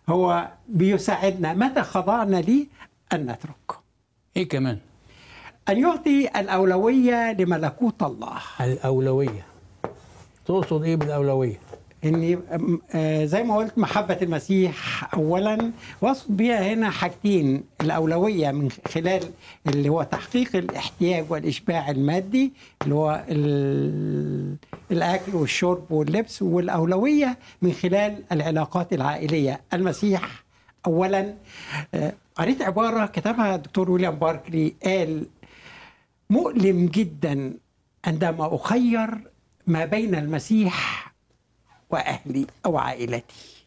هو بيساعدنا متى خضعنا ليه أن نترك. ايه كمان؟ أن يعطي الأولوية لملكوت الله. الأولوية، تقصد ايه بالأولوية؟ إني زي ما قلت محبة المسيح أولا، واقصد بيها هنا حاجتين: الأولوية من خلال اللي هو تحقيق الاحتياج والإشباع المادي اللي هو الأكل والشرب واللبس، والأولوية من خلال العلاقات العائلية. المسيح أولا. قريت عبارة كتبها الدكتور ويليام باركلي، قال: مؤلم جدا عندما أخير ما بين المسيح وأهلي أو عائلتي.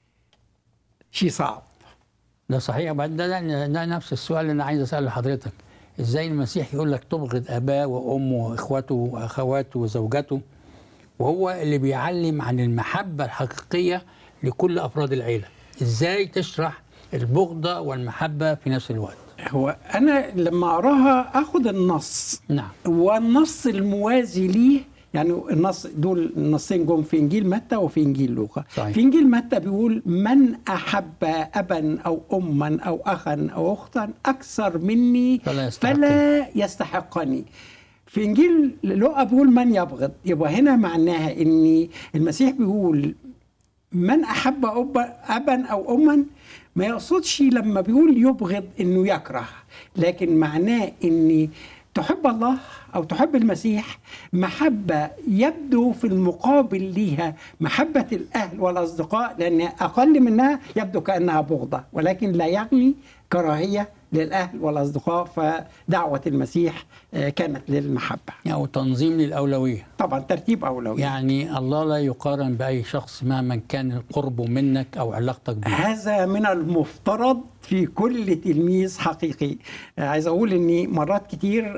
شيء صعب. ده صحيح. بعد ده نفس السؤال اللي أنا عايز أسأله لحضرتك. إزاي المسيح يقول لك تبغض أباه وأمه وإخوته وأخواته وزوجته، وهو اللي بيعلم عن المحبة الحقيقية لكل أفراد العيلة؟ إزاي تشرح البغضة والمحبة في نفس الوقت؟ هو أنا لما أراها أخذ النص، نعم، والنص الموازي ليه. يعني النص دول النصين جم في إنجيل متى وفي إنجيل لوقا. صحيح. في إنجيل متى بيقول: من أحب أبا أو أما أو أخا أو أختا أكثر مني فلا يستحقني. في إنجيل لوقا بيقول: من يبغض. يبقى هنا معناها إن المسيح بيقول من أحب أبا أو أما، ما يقصدش لما بيقول يبغض إنه يكره، لكن معناه إني تحب الله أو تحب المسيح محبة يبدو في المقابل ليها محبة الأهل والأصدقاء، لأن أقل منها يبدو كأنها بغضة، ولكن لا يعني كراهية للأهل والأصدقاء. فدعوة المسيح كانت للمحبة أو تنظيم للأولوية. طبعا ترتيب أولوية. يعني الله لا يقارن بأي شخص مهما كان قربه منك أو علاقتك به. هذا من المفترض في كل تلميذ حقيقي. عايز أقول أني مرات كتير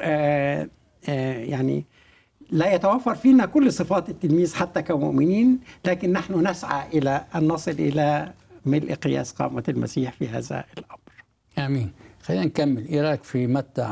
يعني لا يتوفر فينا كل صفات التلميذ حتى كمؤمنين، لكن نحن نسعى إلى أن نصل إلى ملء قياس قامة المسيح في هذا الأمر. آمين. خلينا نكمل. إيه رأيك في متى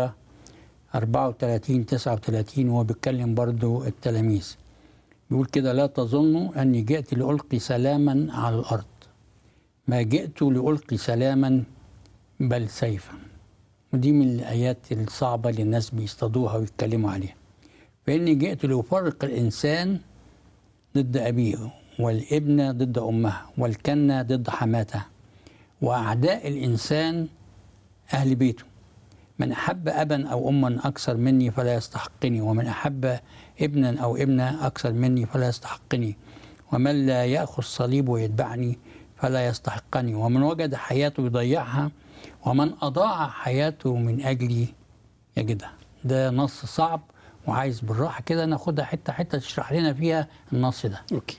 10:34-39 وهو بيتكلم برضو التلاميذ؟ بيقول كده: لا تظنوا أني جئت لألقي سلاما على الأرض، ما جئت لألقي سلاما بل سيفا. ودي من الآيات الصعبة اللي الناس بيصطادوها ويتكلموا عليها. فإني جئت لأفرق الإنسان ضد أبيه، والابن ضد أمها، والكنة ضد حماتها، وأعداء الإنسان أهل بيته. من أحب أبا أو أما أكثر مني فلا يستحقني، ومن أحب ابنا أو ابنة أكثر مني فلا يستحقني، ومن لا يأخذ صليب ويتبعني فلا يستحقني، ومن وجد حياته يضيعها، ومن أضاع حياته من أجلي يجدها. ده نص صعب، وعايز بالراحة كده ناخدها حتة حتة تشرح لنا فيها النص ده. أوكي.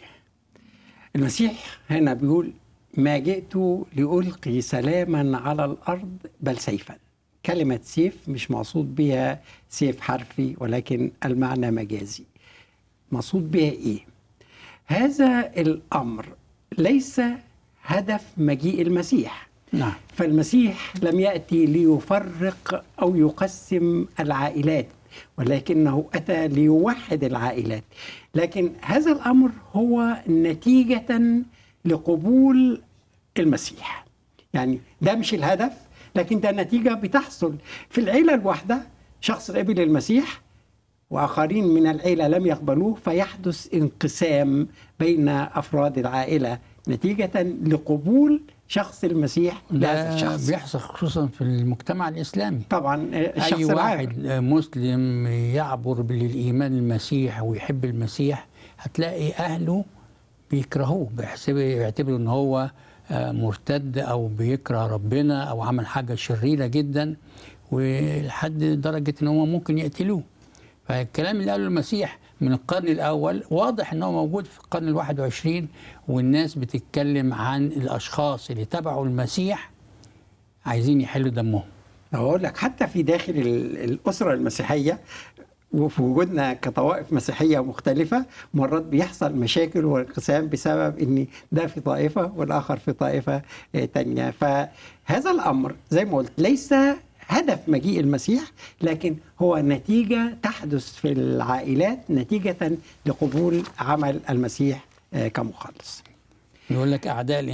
المسيح هنا بيقول: ما جئت لألقي سلاما على الأرض بل سيفا. كلمة سيف مش مقصود بها سيف حرفي، ولكن المعنى مجازي. مقصود بها إيه؟ هذا الأمر ليس هدف مجيء المسيح. نعم. فالمسيح لم يأتي ليفرق أو يقسم العائلات، ولكنه أتى ليوحد العائلات. لكن هذا الأمر هو نتيجة لقبول المسيح. يعني ده مش الهدف، لكن ده نتيجة بتحصل في العيلة الواحدة. شخص قبل المسيح وآخرين من العيلة لم يقبلوه، فيحدث انقسام بين أفراد العائلة نتيجة لقبول شخص المسيح لهذا الشخص. بيحصل خصوصا في المجتمع الإسلامي. طبعا أي واحد مسلم يعبر للإيمان المسيح ويحب المسيح هتلاقي أهله بيكرهوه، بيعتبروا إن هو مرتد أو بيكره ربنا أو عمل حاجة شريرة جدا، ولحد درجة إن هو ممكن يقتلوه. فالكلام اللي قاله المسيح من القرن الأول واضح أنه موجود في القرن 21، والناس بتتكلم عن الأشخاص اللي تبعوا المسيح عايزين يحلوا دمهم. أقول لك حتى في داخل الأسرة المسيحية وفي وجودنا كطوائف مسيحية مختلفة، مرات بيحصل مشاكل وانقسام بسبب ان ده في طائفة والآخر في طائفة تانية. فهذا الأمر زي ما قلت ليس هدف مجيء المسيح، لكن هو نتيجة تحدث في العائلات نتيجة لقبول عمل المسيح كمخلص. يقول لك أعداء